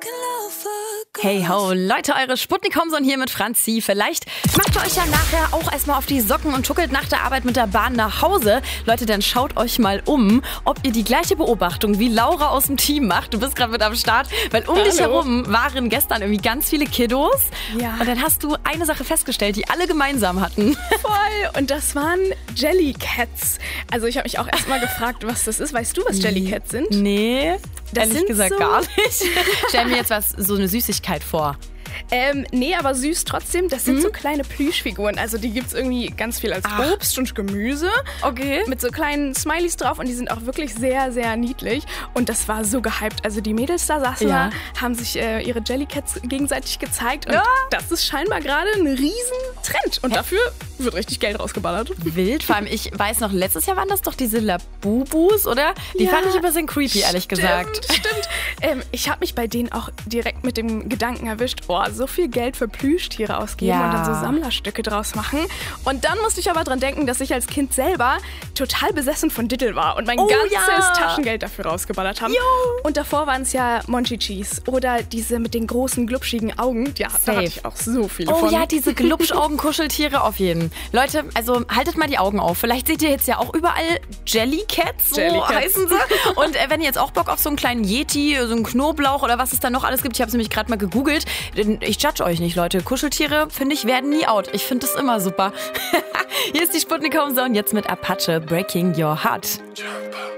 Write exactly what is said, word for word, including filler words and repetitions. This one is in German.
Hey ho, Leute, eure Sputnik-Homson hier mit Franzi. Vielleicht macht ihr euch ja nachher auch erstmal auf die Socken und tuckelt nach der Arbeit mit der Bahn nach Hause. Leute, dann schaut euch mal um, ob ihr die gleiche Beobachtung wie Laura aus dem Team macht. Du bist gerade mit am Start, weil um Hallo. dich herum waren gestern irgendwie ganz viele Kiddos. Ja. Und dann hast du eine Sache festgestellt, die alle gemeinsam hatten. Voll. Und das waren Jellycats. Also ich habe mich auch erstmal gefragt, was das ist. Weißt du, was Jellycats sind? Nee, Das ehrlich sind gesagt so- gar nicht. Stell mir jetzt was, so eine Süßigkeit vor. Ähm, nee, aber süß trotzdem. Das sind so kleine Plüschfiguren. Also die gibt's irgendwie ganz viel als Ach. Obst und Gemüse. Okay. Mit so kleinen Smileys drauf und die sind auch wirklich sehr, sehr niedlich. Und das war so gehypt. Also die Mädels da saßen Ja. da, haben sich äh, ihre Jellycats gegenseitig gezeigt. Und Ja. das ist scheinbar gerade ein Riesentrend. Und dafür wird richtig Geld rausgeballert. Wild, vor allem ich weiß noch, letztes Jahr waren das doch diese Labubus, oder? Die Ja. fand ich ein bisschen creepy, ehrlich gesagt. Stimmt, stimmt. Ähm, ich habe mich bei denen auch direkt mit dem Gedanken erwischt, oh, so viel Geld für Plüschtiere ausgeben Ja. und dann so Sammlerstücke draus machen. Und dann musste ich aber dran denken, dass ich als Kind selber total besessen von Diddle war und mein Oh, ganzes ja. Taschengeld dafür rausgeballert habe. Jo. Und davor waren es ja Monchichis oder diese mit den großen, glubschigen Augen. Ja, da Safe. hatte ich auch so viele Oh von. ja, diese Glubschaugen-Kuscheltiere auf jeden. Leute, also haltet mal die Augen auf. Vielleicht seht ihr jetzt ja auch überall Jellycats, so Jellycats. heißen sie. Und äh, wenn ihr jetzt auch Bock auf so einen kleinen Yeti, so einen Knoblauch oder was es da noch alles gibt, ich habe es nämlich gerade mal gegoogelt. Ich judge euch nicht, Leute. Kuscheltiere, finde ich, werden nie out. Ich finde das immer super. Hier ist die Sputnik Homezone, jetzt mit Apache, Breaking Your Heart. Jump.